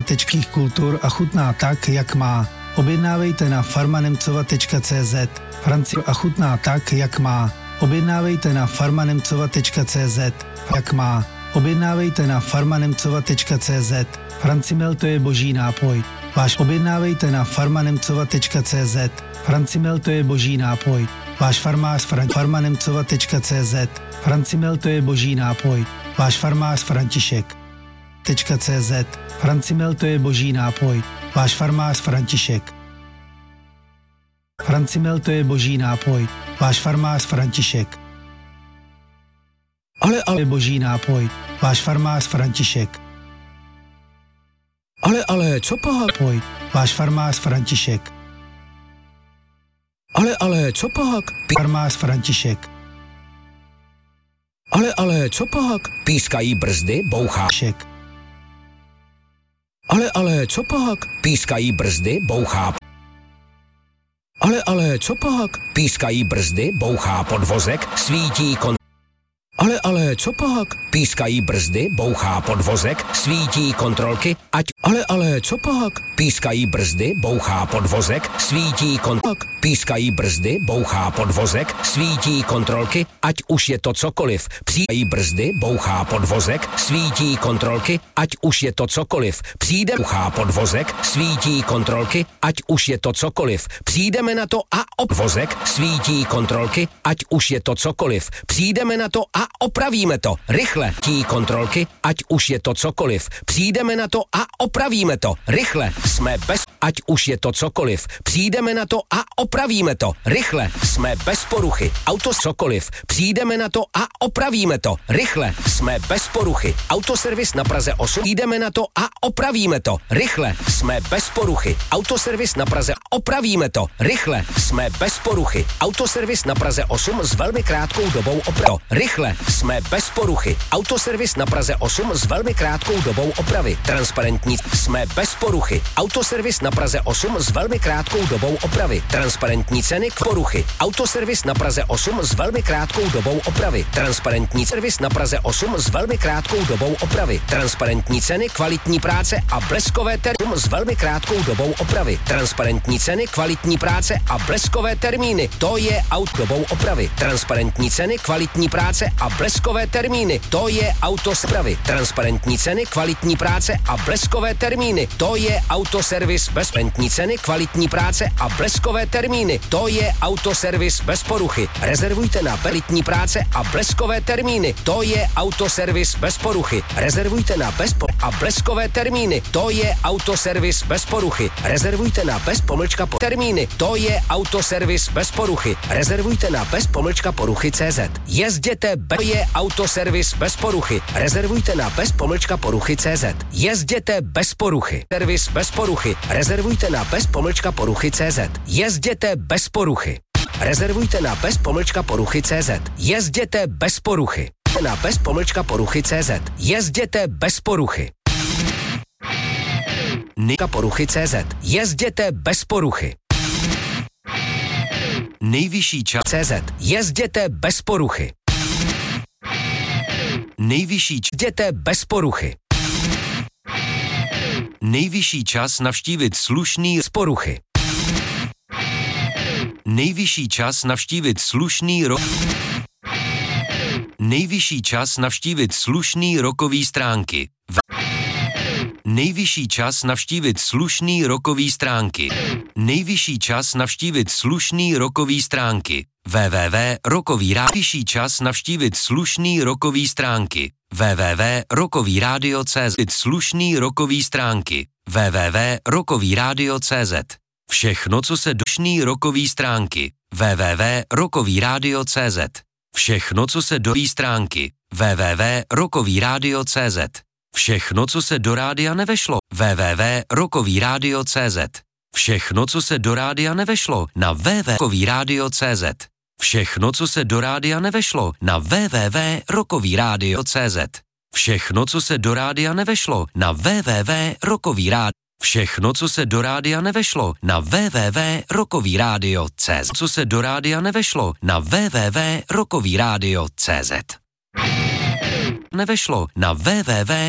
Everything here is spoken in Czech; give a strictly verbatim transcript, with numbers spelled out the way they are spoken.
tečka kultur a chutná tak, jak má. Objednávejte na farmanemcova tečka cé zet. Francie a chutná tak, jak má. Objednávejte na farmanemcova tečka cé zet. Jak má. Objednávejte na farmanemcova tečka cé zet. Francimel to je boží nápoj. Váš objednávejte na farmanemcova tečka cé zet. Francimel to je boží nápoj. Váš farmář Fran- farmanemcova tečka cé zet. Francimel to je boží nápoj. Váš farmář František. .cz. Francimel to je boží nápoj. Váš farmář František. Francimel to je boží nápoj. Váš farmář František. Ale, ale, je boží nápoj. Váš farmář František. ale, ale, co pak? Nápoj. Váš farmář František. Ale, ale, co pak? Farmář František. Ale, ale, co pak? Pískají brzdy, bouchá. Šek. Ale, ale, co pak? Pískají brzdy, bouchá. Ale, ale, co pak? Pískají brzdy, bouchá podvozek, svítí kon... Ale, ale, co pak? Pískají brzdy, bouchá podvozek, svítí kontrolky, ať... Ale, ale, co pak? Pískají brzdy, bouchá podvozek, svítí kontrolky, pískají brzdy, bouchá podvozek, svítí kontrolky, ať už je to cokoliv. Přijímají brzdy, bouchá podvozek, svítí kontrolky, ať už je to cokoliv. Přijde, bouchá podvozek, svítí kontrolky, ať už je to cokoliv. Přijdeme na to a obvozek, svítí kontrolky, ať už je to cokoliv. Přijdeme na to a opravíme to. Rychle, tí kontrolky, ať už je to cokoliv. Přijdeme na to a opravíme to. Rychle, jsme bez, ať už je to cokoliv. Přijdeme na to a opravíme to. Rychle, jsme bez poruchy. Auto cokoliv. Přijdeme na to a opravíme to. Rychle, jsme bez poruchy. Autoservis na Praze osm. Přijdeme na to a opravíme to. Rychle, jsme bez poruchy. Autoservis na Praze. Opravíme to. Rychle, jsme bez poruchy. Autoservis na Praze osm s velmi krátkou dobou opravy. Rychle, jsme bez poruchy. Autoservis na Praze osm s velmi krátkou dobou opravy. Transparentní. Jsme bez poruchy. Autoservis na Praze osm s velmi krátkou dobou opravy. Transparentní ceny k poruchy. Autoservis na Praze osm s velmi krátkou dobou opravy. Transparentní servis na Praze osm s velmi krátkou dobou opravy. Transparentní ceny, kvalitní práce a bleskové termíny s velmi krátkou dobou opravy. Transparentní ceny, kvalitní práce a bleskové termíny. To je aut dobou opravy. Transparentní ceny, kvalitní práce a bleskové termíny. To je autospravy. Transparentní ceny, kvalitní práce a bleskové termíny. To je autoservis bez transparentní ceny, kvalitní práce a bleskové termíny. To je autoservis bez poruchy. Rezervujte na kvalitní práce a bleskové termíny. To je autoservis bez poruchy. Rezervujte na bezpo a bleskové termíny. To je autoservis bez poruchy. Rezervujte na bez pomlčka po termíny. To je autoservis bez poruchy. Rezervujte na bez pomlčka poruchy C Z. Jezděte be je autoservis bez poruchy. Rezervujte na bez pomlčka poruchy C Z. Jezděte bez poruchy. Servis bez poruchy. Rezervujte na bez pomlčka poruchy C Z. Jezděte bez poruchy. Rezervujte na bez pomlčka poruchy C Z. Jezděte bez poruchy. Na bez pomlčka poruchy C Z. Jezděte bez poruchy. Nika poruchy C Z. Jezděte bez poruchy. Nejvyšší čas C Z. Jezděte bez poruchy. Nejvyšší čas. Jezděte bez poruchy. Nejvyšší čas navštívit slušný z poruchy. Nejvyšší čas navštívit slušný rok. Nejvyšší čas navštívit slušný rokový stránky. V... Nejvyšší čas navštívit slušný rokový stránky. Nejvyšší čas navštívit slušný rokový stránky. www rokový rádio. Nejvyšší čas navštívit slušný rokový stránky. www rokový rádio tečka cé zet. Slušný rokový stránky. www rokový rádio tečka cé zet. Všechno, co se došný rokový stránky. www rokový rádio tečka cé zet. Všechno, co se do stránky. www rokový rádio tečka cé zet. Všechno, co se do rádia nevešlo. www rokový rádio tečka cé zet. Všechno, co se do rádia nevešlo. Na www rokový rádio tečka cé zet. Všechno, co se do rádia nevešlo. Na www rokový rádio tečka cé zet. Všechno, co se do rádia nevešlo. Na www rokový rádio. Všechno, co se do rádia nevešlo. Na www rokový rádio tečka cé zet. Co se do rádia nevešlo. Na www rokový rádio tečka cé zet. Nevešlo. Na www